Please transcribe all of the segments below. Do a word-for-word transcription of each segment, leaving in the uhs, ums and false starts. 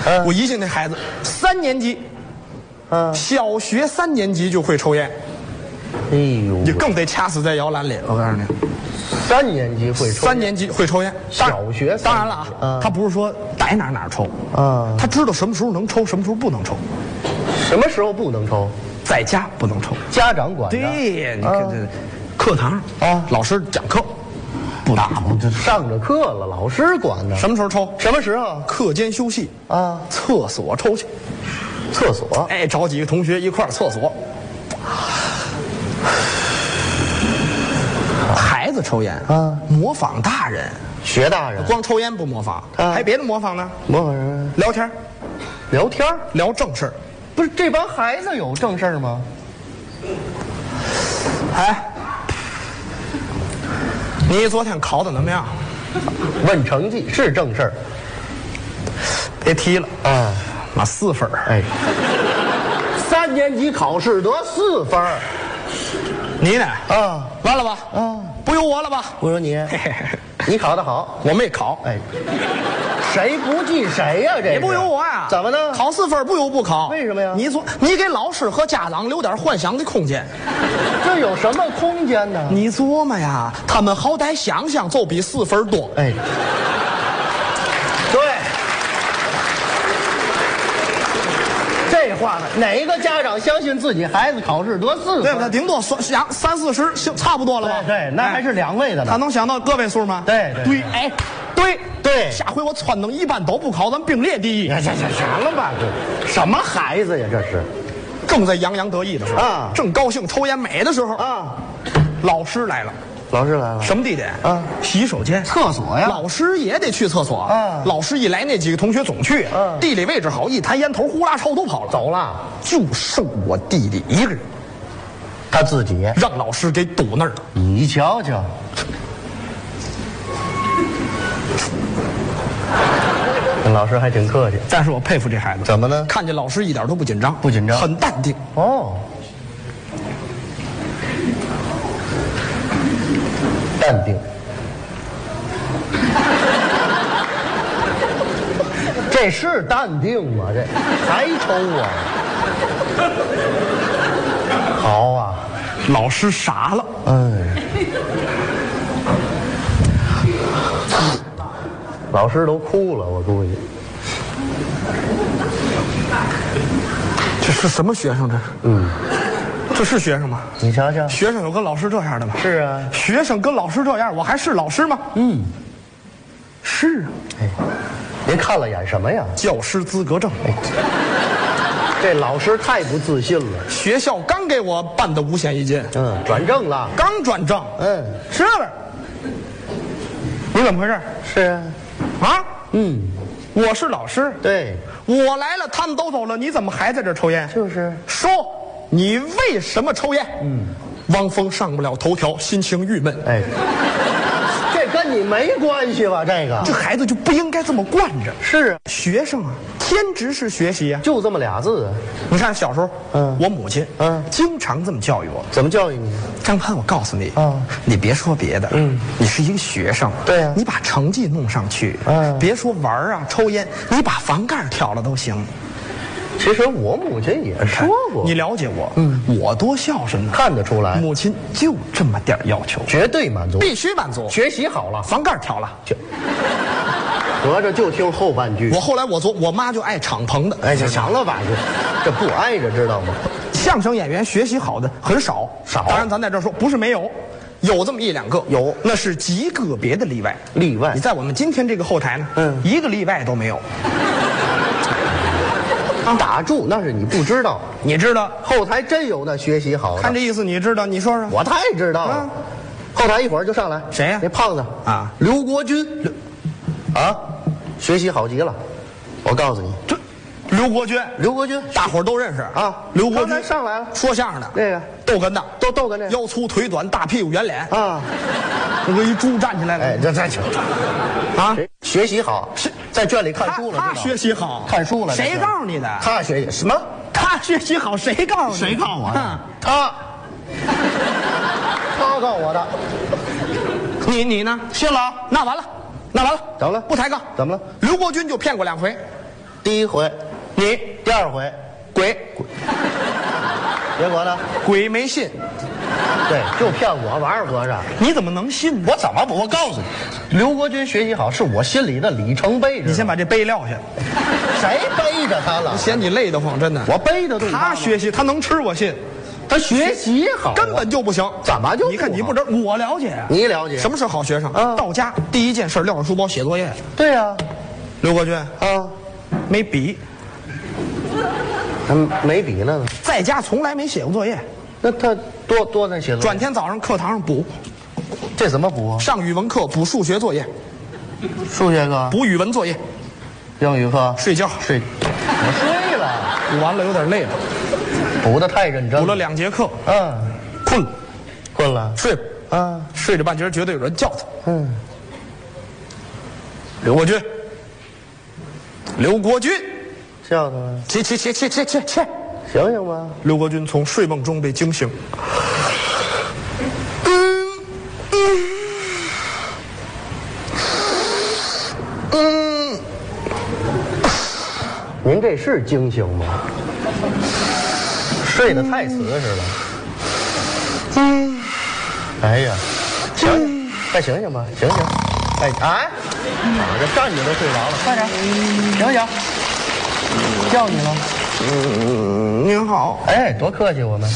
嗯、我一进那孩子三年级，嗯，小学三年级就会抽烟。 哎呦， 你更得掐死在摇篮里。我告诉你， 三年级会抽， 三年级会抽烟。 小学当然了啊，嗯、他不是说逮哪哪抽啊，他知道什么时候能抽，什么时候不能抽。 什么时候不能抽？ 在家不能抽， 家长管着。 对，你看这课堂啊，老师讲课。不打不就上着课了，老师管呢。 什么时候抽？ 什么时候？ 课间休息啊，厕所抽去。 厕所？ 哎，找几个同学一块儿厕所。孩子抽烟啊，模仿大人， 学大人。 光抽烟不模仿，啊、还别的模仿呢？ 模仿什么？ 聊天， 聊天， 聊正事儿。 不是这帮孩子有正事儿吗？ 哎。你昨天考的怎么样？ 问成绩是正事儿， 别提了啊！妈四分哎， 三年级考试得四分， 你呢？啊，完了吧？啊，不由我了吧？ 不由你，你考得好， 我没考。哎， 谁不记谁呀？这也不由我呀？ 怎么呢？ 考四分不由不考？ 为什么呀？ 你做，你给老师和家长留点幻想的空间。 这有什么空间呢？ 你琢磨呀，他们好歹想想就比四分多。哎， 对，这话哪个家长相信自己孩子考试得四分？ 对不对？顶多想三四十，差不多了吧？ 对对，那还是两位的呢。 他能想到个位数吗？ 对对对，哎，对对， 下回我撺掇一般都不考，咱并列第一。 行行行了吧，这什么孩子呀？这是。 正在洋洋得意的时候啊，正高兴抽烟美的时候啊，老师来了。 老师来了， 什么地点啊？洗手间、 厕所呀。 老师也得去厕所啊。老师一来，那几个同学总去。嗯，地理位置好，一弹烟头，呼啦超都跑了， 走了。 就剩我弟弟一个人， 他自己让老师给堵那儿了。 你瞧瞧。老师还挺客气， 但是我佩服这孩子。 怎么呢？ 看见老师一点都不紧张， 不紧张， 很淡定。 哦，淡定。这是淡定吗？这还抽啊？好啊， 老师傻了。 嗯。老师都哭了，我估计。 这是什么学生？这是？嗯，这是学生吗？ 你瞧瞧， 学生有跟老师这样的吗？ 是啊， 学生跟老师这样，我还是老师吗？嗯，是啊。哎， 您看了眼什么呀？ 教师资格证。哎， 这老师太不自信了。 学校刚给我办的五险一金， 嗯，转正了， 刚转正。嗯，是不是？你怎么回事？ 是啊。 啊，嗯，我是老师， 对， 我来了，他们都走了，你怎么还在这抽烟？ 就是， 说你为什么抽烟？嗯，汪峰上不了头条，心情郁闷。哎， 这跟你没关系吧？这个， 这孩子就不应该这么惯着。 是啊， 学生啊，天职是学习啊， 就这么俩字啊。 你看小时候，嗯，我母亲，嗯，经常这么教育我。 怎么教育你？ 张潘，我告诉你啊，你别说别的，嗯，你是一个学生， 对呀， 你把成绩弄上去，嗯，别说玩啊、抽烟，你把房盖挑了都行。 其实我母亲也说过， 你了解我，嗯，我多孝顺呢， 看得出来。 母亲就这么点要求， 绝对满足， 必须满足。 学习好了， 房盖挑了，就合着就听后半句。 我后来我做，我妈就爱敞篷的， 哎，行了吧，这这不挨着知道吗？ 相声演员学习好的很少， 少。 当然，咱在这说不是没有，有这么一两个， 有， 那是极个别的例外。 例外， 你在我们今天这个后台呢，嗯，一个例外都没有。 打住，那是你不知道， 你知道后台真有那学习好的。 看这意思，你知道？你说说。 我太知道了。啊、后台一会儿就上来， 谁呀、啊？ 那胖子啊，刘国军，啊，学习好极了。我告诉你， 这刘国军， 刘国军， 大伙儿都认识啊。刘国军上来了， 说相声的， 那个逗哏的， 都逗哏的， 腰粗腿短，大屁股圆脸啊， 那个一猪站起来了， 哎，这这这，啊，学习好，是在圈里看书了， 他学习好， 看书了， 谁告诉你的？ 他学习什么？ 他学习好，谁告诉你？ 谁告诉我的？他，他告诉我的。 你你呢？ 信了？ 那完了，那完了， 怎么了？ 不抬杠。 怎么了？ 刘国军就骗过两回。 第一回， 你第二回， 鬼结果呢？ 鬼没信， 对，就骗我玩儿和尚。 你怎么能信呢？ 我怎么不？我告诉你，刘国军学习好是我心里的里程碑。 你先把这碑撂下。 谁背着他了？ 嫌你累得慌，真的。 我背着他学习，他能吃我信。 他学习好， 根本就不行。 怎么就不好？ 你看你不知道，我了解。 你了解什么是好学生？ 啊到家第一件事撂上书包写作业。 对呀、啊， 刘国军啊， 没笔， 他没笔呢， 在家从来没写过作业。 那他多多在写作业。 转天早上课堂上补， 这怎么补啊？ 上语文课补数学作业， 数学课补语文作业， 英语课睡觉睡，我睡了， 补完了有点累了， 补的太认真了， 补了两节课， 嗯， 困了， 困了， 睡了， 啊， 睡着半截觉得有人叫他， 嗯， 刘国军，刘国军， 叫他起起起起起起起！ 醒醒吧。 刘国军从睡梦中被惊醒。嗯， 您这是惊醒吗？睡得太瓷实了。 嗯， 哎呀，醒醒，快醒醒吧，醒醒！哎啊，啊，这站着都睡着了，快点，醒醒！叫你了。 嗯，您好。 哎，多客气我们。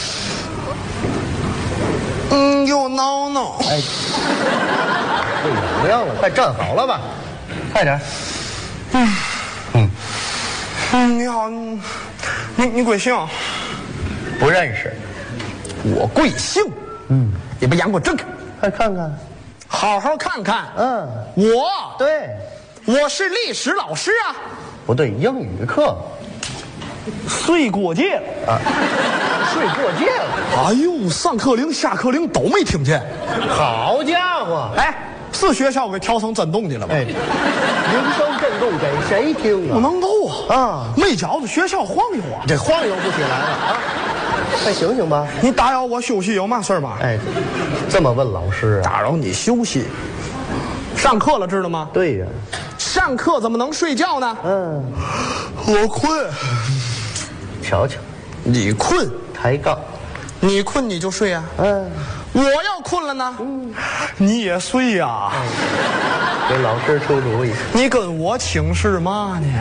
嗯，又挠挠。 哎，睡怎么样了？快站好了吧，快点。 嗯嗯嗯，你好，你你你贵姓？ 不认识。 我贵姓。 嗯， 你把眼给我睁开， 快看看。 好好看看。 嗯， 我对， 我是历史老师啊。 不对，英语课。 睡过界了啊，睡过界了。 哎呦，上课铃、下课铃都没听见。 好家伙！ 哎，是学校给调成震动的了吧？ 哎，铃声震动给谁听啊？ 不能够啊！ 啊， 没觉着学校晃悠啊， 这晃悠不起来了啊！快醒醒吧！ 你打扰我休息有嘛事儿吗？ 哎，这么问老师啊？ 打扰你休息。上课了，知道吗？ 对呀。 上课怎么能睡觉呢？ 嗯， 我困。 瞧瞧， 你困， 抬杠。 你困你就睡呀、啊。 嗯， 我要困了呢，嗯，你也睡呀、啊。 给老师出主意。 你跟我请示嘛呢？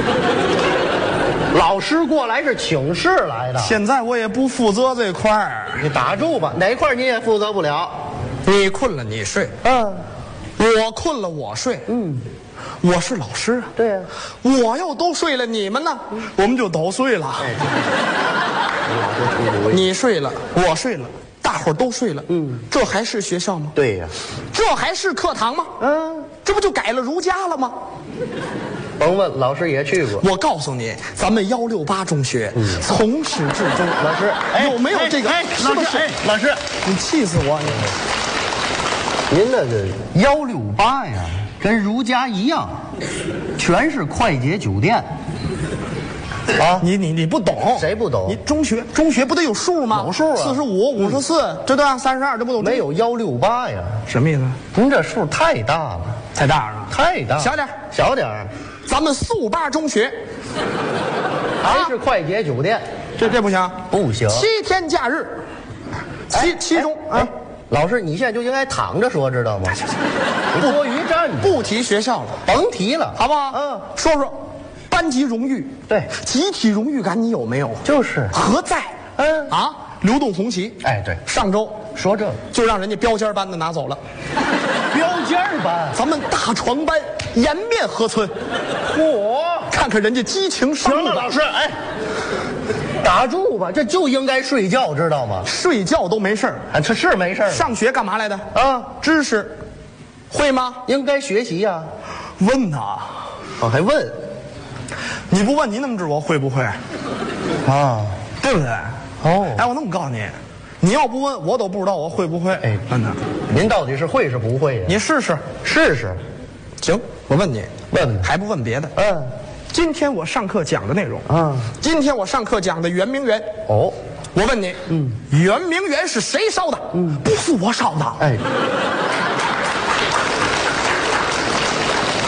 老师过来是请示来的。 现在我也不负责这块儿。 你打住吧，哪块你也负责不了。 你困了你睡， 嗯， 我困了我睡， 嗯。 我是老师啊， 对呀、啊， 我要都睡了，你们呢？嗯、我们就都睡了。 哎，老师出主意。 你睡了，我睡了，大伙儿都睡了。 嗯， 这还是学校吗？ 对呀、啊， 这还是课堂吗？ 嗯， 这不就改了儒家了吗？ 甭问，老师也去过。 我告诉你，咱们幺六八中学、嗯、从始至终， 老师、哎、 有没有这个？ 哎，哎是不是？哎，老师， 你气死我！ 您那个幺六八呀。跟儒家一样，全是快捷酒店。啊， 你你你不懂， 谁不懂？ 你中学中学不得有数吗？ 有数啊， 四十五、五十四，这对吧？三十二，这不都没有幺六八呀？ 什么意思？ 您这数太大了， 太大了， 太大， 小点， 小点。 咱们四五八中学还是快捷酒店， 这这不行， 不行。 七天假日，其其中啊。 老师，你现在就应该躺着说，知道吗？你多余站着， 不提学校了， 甭提了， 好不好？ 嗯， 说说班级荣誉， 对， 集体荣誉感你有没有？ 就是何在？ 嗯啊，流动红旗， 哎，对， 上周说这就让人家标间班的拿走了， 标间班， 咱们大床班颜面何存？ 嚯， 看看人家激情上路。 行了，老师，哎。打住吧，这就应该睡觉，知道吗？ 睡觉都没事儿， 啊，这是没事儿。 上学干嘛来的？ 啊， 知识，会吗？ 应该学习呀、啊。 问呐， 我还问， 你不问你怎么知我会不会？ 啊， 对不对？ 哦， 哎，我那么告诉你，你要不问我都不知道我会不会。 哎， 真的， 您到底是会是不会呀？ 你试试， 试试。 行，我问你， 问还不问别的？ 嗯。 今天我上课讲的内容啊， 今天我上课讲的圆明园。 哦， 我问你，嗯，圆明园是谁烧的？嗯，不是我烧的。 哎，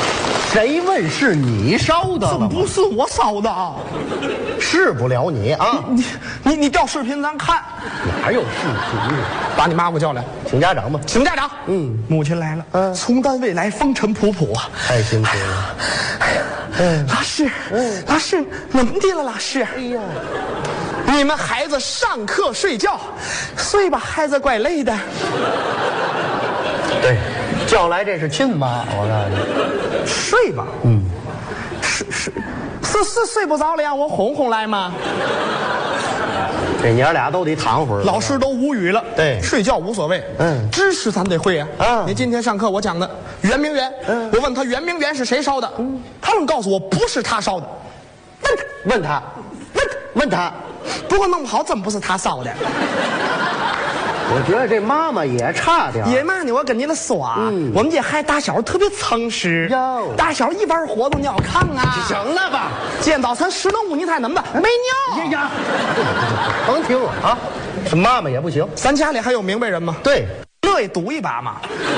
谁问是你烧的了吗？ 不是我烧的啊， 是不了你啊！ 你你你调视频咱看， 哪有视频？ 把你妈给我叫来， 请家长吧。 请家长。 嗯， 母亲来了。 嗯， 从单位来，风尘仆仆啊， 太辛苦了。 嗯，老师，嗯，老师怎么的了？老师， 哎呀， 你们孩子上课睡觉，睡吧，孩子怪累的。 对，叫来这是亲妈，我告诉你， 睡吧。 嗯， 是是是是睡不着了，让我哄哄来吗？ 这娘俩都得躺会儿。 老师都无语了。 对， 睡觉无所谓，嗯，知识咱得会啊。啊，你今天上课我讲的圆明园，嗯，我问他圆明园是谁烧的，嗯，他们告诉我不是他烧的。 问他，问他，问他，问他， 不过弄不好真不是他烧的。 我觉得这妈妈也差点。 爷妈呢？我跟你们说啊，嗯，我们这孩子打小特别诚实，哟，打小一玩火都尿炕啊。 行了吧？ 今天早晨十能五，你猜怎么办？没尿。 哎呀，甭听我啊，这妈妈也不行。 咱家里还有明白人吗？ 对， 乐意赌一把嘛。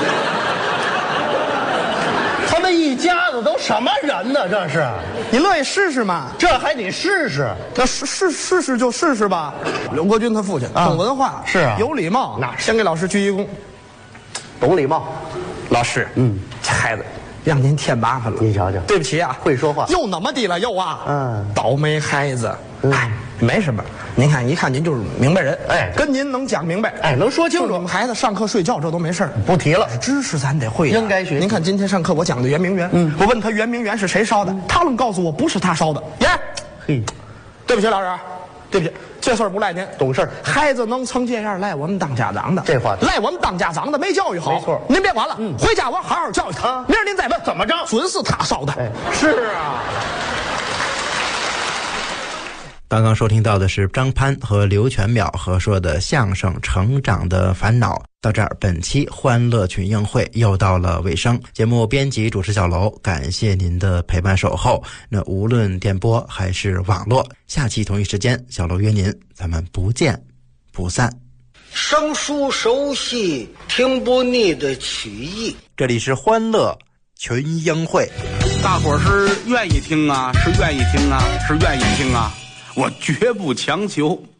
他们一家子都什么人呢？这是， 你乐意试试吗？ 这还得试试。 那试试试试就试试吧。刘国军他父亲懂文化， 是啊， 有礼貌。 那先给老师鞠一躬， 懂礼貌。 老师，嗯，这孩子让您添麻烦了。 你瞧瞧， 对不起啊， 会说话。 又怎么的了？又啊， 嗯， 倒霉孩子。哎，没什么。您看，一看您就是明白人， 哎， 跟您能讲明白， 哎，能说清楚。 我们孩子上课睡觉这都没事儿， 不提了。 知识咱得会， 应该学。 您看今天上课我讲的圆明园，嗯，我问他圆明园是谁烧的，他们告诉我不是他烧的。耶， 嘿， 对不起老师，对不起，这事儿不赖您， 懂事儿。 孩子能成这样，赖我们当家长的。 这话赖我们当家长的没教育好。 没错， 您别管了，嗯，回家我好好教育他。啊，明儿您再问怎么着， 准是他烧的。 哎，是啊。 刚刚收听到的是张潘和刘全淼合说的相声《成长的烦恼》。到这儿，本期欢乐群映会又到了尾声。节目编辑主持小楼，感谢您的陪伴守候。那无论电波还是网络，下期同一时间，小楼约您，咱们不见不散。 生疏熟悉，听不腻的曲艺。 这里是欢乐群映会， 大伙儿是愿意听啊，是愿意听啊，是愿意听啊。我绝不强求。